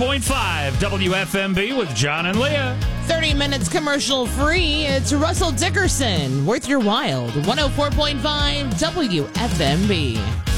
104.5 WFMB with John and Leah. 30 minutes commercial free. It's Russell Dickerson, Worth Your While, 104.5 WFMB.